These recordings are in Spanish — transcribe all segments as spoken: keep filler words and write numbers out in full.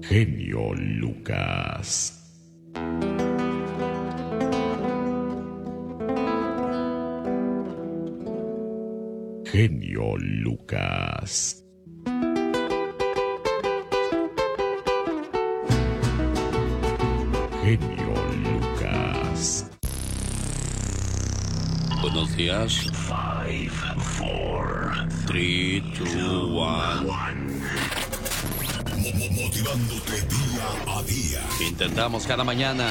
genio Lucas. Genio Lucas. Genio Lucas. Buenos días. Five, four, three, two, one. Motivándote día a día. Intentamos cada mañana.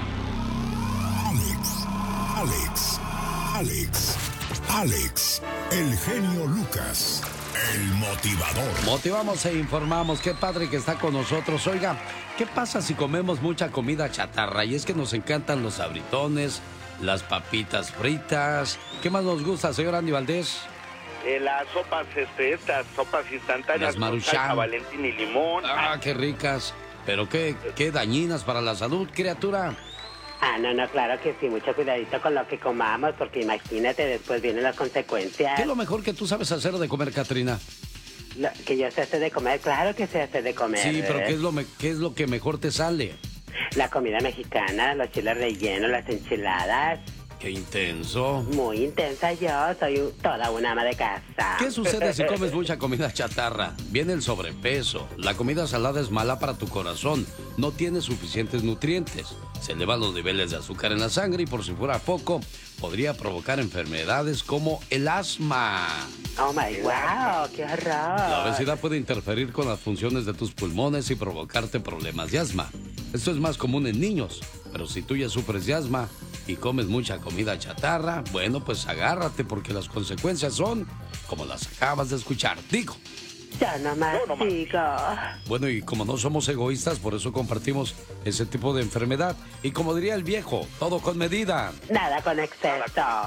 Alex, Alex, Alex, Alex, el genio Lucas, el motivador. Motivamos e informamos. Qué padre que está con nosotros. Oiga, ¿qué pasa si comemos mucha comida chatarra? Y es que nos encantan los sabritones, las papitas fritas. ¿Qué más nos gusta, señor Andy Valdés? Eh, las sopas, este, estas sopas instantáneas. Las Maruchan. Con salsa Valentín y limón. Ah, qué ricas. Pero qué, qué dañinas para la salud, criatura. Ah, no, no, claro que sí, mucho cuidadito con lo que comamos, porque imagínate, después vienen las consecuencias. ¿Qué es lo mejor que tú sabes hacer de comer, Catrina? Lo, que yo sé hacer de comer, claro que sé hacer de comer. Sí, pero ¿eh? ¿qué es lo, me, qué es lo que mejor te sale? La comida mexicana, los chiles rellenos, las enchiladas. Qué intenso. Muy intensa yo, soy un- toda una ama de casa. ¿Qué sucede si comes mucha comida chatarra? Viene el sobrepeso. La comida salada es mala para tu corazón. No tiene suficientes nutrientes. Se elevan los niveles de azúcar en la sangre y por si fuera poco, podría provocar enfermedades como el asma. Oh my wow, qué horror. La obesidad puede interferir con las funciones de tus pulmones y provocarte problemas de asma. Esto es más común en niños, pero si tú ya sufres de asma y comes mucha comida chatarra, bueno, pues agárrate porque las consecuencias son como las acabas de escuchar. Digo. Yo nomás Yo nomás digo. Bueno, y como no somos egoístas, por eso compartimos ese tipo de enfermedad. Y como diría el viejo, todo con medida. Nada con exceso.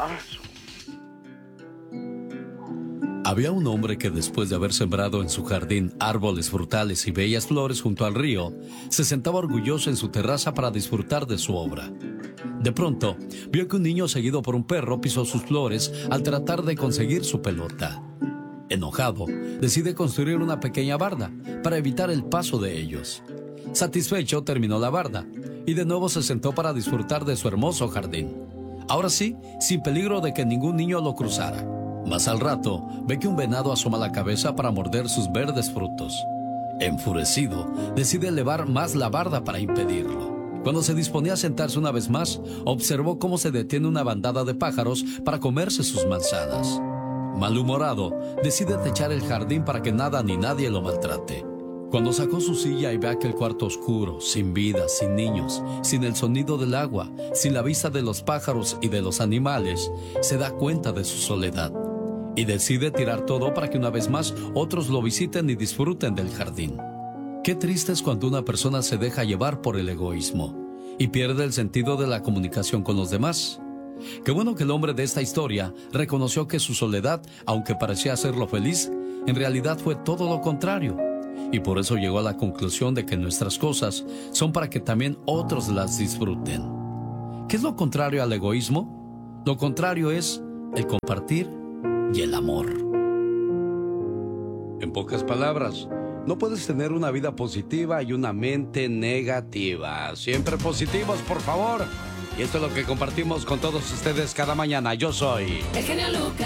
Había un hombre que después de haber sembrado en su jardín árboles frutales y bellas flores junto al río, se sentaba orgulloso en su terraza para disfrutar de su obra. De pronto, vio que un niño seguido por un perro pisó sus flores al tratar de conseguir su pelota. Enojado, decide construir una pequeña barda para evitar el paso de ellos. Satisfecho, terminó la barda y de nuevo se sentó para disfrutar de su hermoso jardín. Ahora sí, sin peligro de que ningún niño lo cruzara. Más al rato, ve que un venado asoma la cabeza para morder sus verdes frutos. Enfurecido, decide elevar más la barda para impedirlo. Cuando se disponía a sentarse una vez más, observó cómo se detiene una bandada de pájaros para comerse sus manzanas. Malhumorado, decide techar el jardín para que nada ni nadie lo maltrate. Cuando sacó su silla y ve aquel cuarto oscuro, sin vida, sin niños, sin el sonido del agua, sin la vista de los pájaros y de los animales, se da cuenta de su soledad y decide tirar todo para que una vez más otros lo visiten y disfruten del jardín. Qué triste es cuando una persona se deja llevar por el egoísmo y pierde el sentido de la comunicación con los demás. Qué bueno que el hombre de esta historia reconoció que su soledad, aunque parecía hacerlo feliz, en realidad fue todo lo contrario. Y por eso llegó a la conclusión de que nuestras cosas son para que también otros las disfruten. ¿Qué es lo contrario al egoísmo? Lo contrario es el compartir y el amor. En pocas palabras, no puedes tener una vida positiva y una mente negativa. Siempre positivos, por favor. Y esto es lo que compartimos con todos ustedes cada mañana. Yo soy El genio Lucas.